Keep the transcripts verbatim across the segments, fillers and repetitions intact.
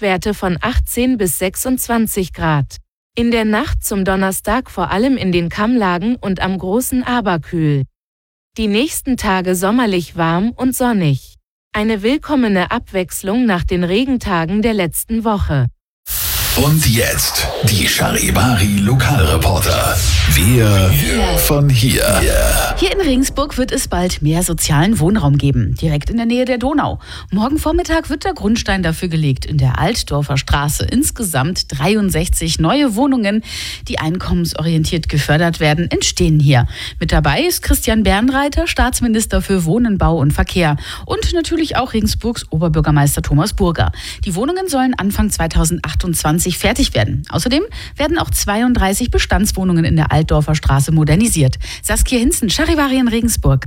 Tiefstwerte von achtzehn bis sechsundzwanzig Grad. In der Nacht zum Donnerstag vor allem in den Kammlagen und am Großen Aber kühl. Die nächsten Tage sommerlich warm und sonnig. Eine willkommene Abwechslung nach den Regentagen der letzten Woche. Und jetzt die Charivari Lokalreporter. Wir von hier. Hier in Regensburg wird es bald mehr sozialen Wohnraum geben, direkt in der Nähe der Donau. Morgen Vormittag wird der Grundstein dafür gelegt in der Altdorfer Straße. Insgesamt dreiundsechzig neue Wohnungen, die einkommensorientiert gefördert werden, entstehen hier. Mit dabei ist Christian Bernreiter, Staatsminister für Wohnen, Bau und Verkehr. Und natürlich auch Regensburgs Oberbürgermeister Thomas Burger. Die Wohnungen sollen Anfang zweitausendachtundzwanzig fertig werden. Außerdem werden auch zweiunddreißig Bestandswohnungen in der Altdorfer Straße modernisiert. Saskia Hinzen, Charivari in Regensburg.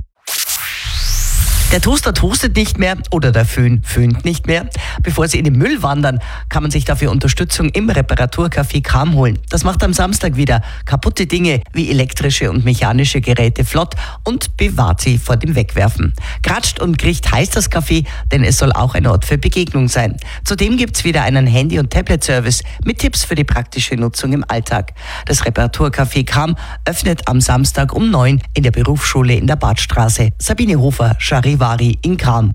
Der Toaster toastet nicht mehr oder der Föhn föhnt nicht mehr. Bevor sie in den Müll wandern, kann man sich dafür Unterstützung im Reparaturcafé Kram holen. Das macht am Samstag wieder kaputte Dinge wie elektrische und mechanische Geräte flott und bewahrt sie vor dem Wegwerfen. Gratscht und kriecht heißt das Café, denn es soll auch ein Ort für Begegnung sein. Zudem gibt's wieder einen Handy- und Tablet-Service mit Tipps für die praktische Nutzung im Alltag. Das Reparaturcafé Kram öffnet am Samstag um neun in der Berufsschule in der Badstraße. Sabine Hofer, Charivari in Kram.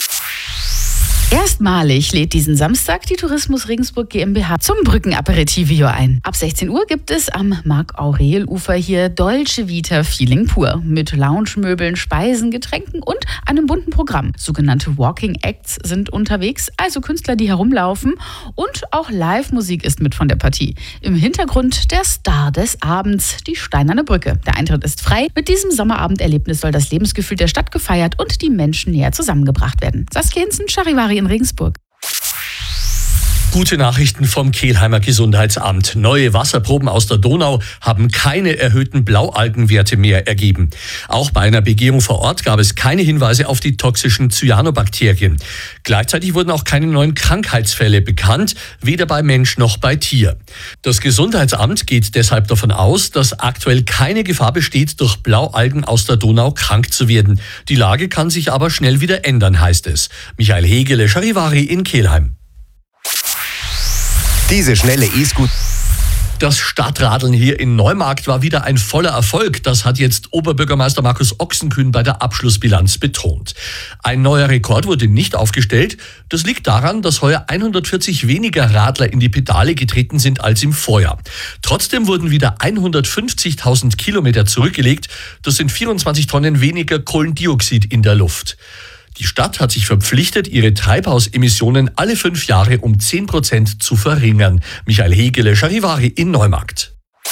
Erstmalig lädt diesen Samstag die Tourismus Regensburg GmbH zum Brückenaperitivio ein. Ab sechzehn Uhr gibt es am Marc-Aurel-Ufer hier Dolce Vita Feeling pur. Mit Lounge-Möbeln, Speisen, Getränken und einem bunten Programm. Sogenannte Walking Acts sind unterwegs, also Künstler, die herumlaufen. Und auch Live-Musik ist mit von der Partie. Im Hintergrund der Star des Abends, die Steinerne Brücke. Der Eintritt ist frei. Mit diesem Sommerabenderlebnis soll das Lebensgefühl der Stadt gefeiert und die Menschen näher zusammengebracht werden. Saskia Hinzen, Charivari in Regensburg. Gute Nachrichten vom Kelheimer Gesundheitsamt. Neue Wasserproben aus der Donau haben keine erhöhten Blaualgenwerte mehr ergeben. Auch bei einer Begehung vor Ort gab es keine Hinweise auf die toxischen Cyanobakterien. Gleichzeitig wurden auch keine neuen Krankheitsfälle bekannt, weder bei Mensch noch bei Tier. Das Gesundheitsamt geht deshalb davon aus, dass aktuell keine Gefahr besteht, durch Blaualgen aus der Donau krank zu werden. Die Lage kann sich aber schnell wieder ändern, heißt es. Michael Hegele, Charivari in Kelheim. Diese schnelle E-Scooter. Das Stadtradeln hier in Neumarkt war wieder ein voller Erfolg. Das hat jetzt Oberbürgermeister Markus Ochsenkühn bei der Abschlussbilanz betont. Ein neuer Rekord wurde nicht aufgestellt. Das liegt daran, dass heuer hundertvierzig weniger Radler in die Pedale getreten sind als im Vorjahr. Trotzdem wurden wieder hundertfünfzigtausend Kilometer zurückgelegt. Das sind vierundzwanzig Tonnen weniger Kohlendioxid in der Luft. Die Stadt hat sich verpflichtet, ihre Treibhausemissionen alle fünf Jahre um zehn Prozent zu verringern. Michael Hegele, Charivari in Neumarkt.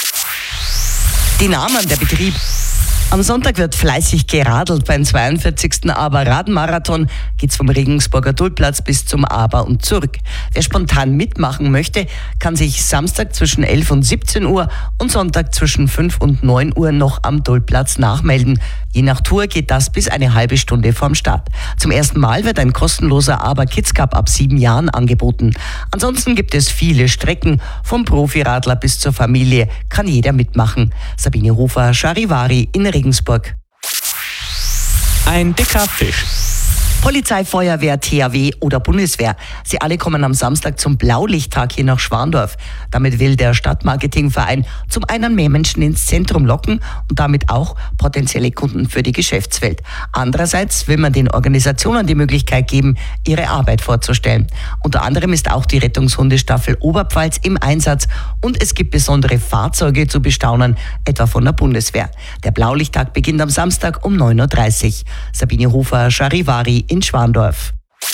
Die Namen der Betriebe. Am Sonntag wird fleißig geradelt. Beim zweiundvierzigsten Aber-Radmarathon geht's vom Regensburger Dulplatz bis zum Aber und zurück. Wer spontan mitmachen möchte, kann sich Samstag zwischen elf und siebzehn Uhr und Sonntag zwischen fünf und neun Uhr noch am Dulplatz nachmelden. Je nach Tour geht das bis eine halbe Stunde vorm Start. Zum ersten Mal wird ein kostenloser Aber Kids Cup ab sieben Jahren angeboten. Ansonsten gibt es viele Strecken. Vom Profiradler bis zur Familie kann jeder mitmachen. Sabine Hofer, Charivari in Regensburg. Ein dicker Fisch. Polizei, Feuerwehr, T H W oder Bundeswehr. Sie alle kommen am Samstag zum Blaulichttag hier nach Schwandorf. Damit will der Stadtmarketingverein zum einen mehr Menschen ins Zentrum locken und damit auch potenzielle Kunden für die Geschäftswelt. Andererseits will man den Organisationen die Möglichkeit geben, ihre Arbeit vorzustellen. Unter anderem ist auch die Rettungshundestaffel Oberpfalz im Einsatz und es gibt besondere Fahrzeuge zu bestaunen, etwa von der Bundeswehr. Der Blaulichttag beginnt am Samstag um neun Uhr dreißig. Sabine Hofer, Charivari in Schwandorf.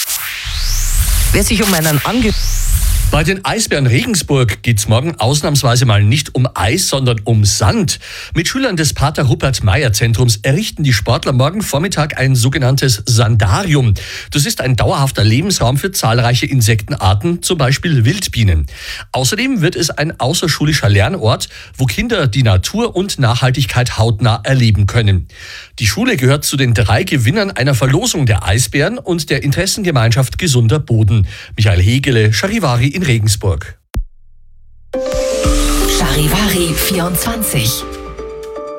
Wer sich um einen Ange... Bei den Eisbären Regensburg geht's morgen ausnahmsweise mal nicht um Eis, sondern um Sand. Mit Schülern des Pater Rupert Meyer Zentrums errichten die Sportler morgen Vormittag ein sogenanntes Sandarium. Das ist ein dauerhafter Lebensraum für zahlreiche Insektenarten, zum Beispiel Wildbienen. Außerdem wird es ein außerschulischer Lernort, wo Kinder die Natur und Nachhaltigkeit hautnah erleben können. Die Schule gehört zu den drei Gewinnern einer Verlosung der Eisbären und der Interessengemeinschaft Gesunder Boden. Michael Hegele, Charivari in Regensburg. Charivari vierundzwanzig